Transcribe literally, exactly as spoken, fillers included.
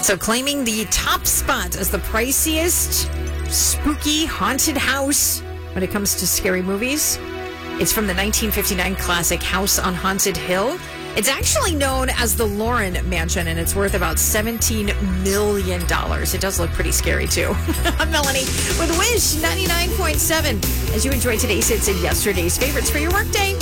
So claiming the top spot as the priciest spooky haunted house when it comes to scary movies. It's from the nineteen fifty-nine classic House on Haunted Hill. It's actually known as the Lauren Mansion, and it's worth about seventeen million dollars. It does look pretty scary, too. I'm Melanie with Wish ninety-nine point seven. As you enjoy today's hits and yesterday's favorites for your workday.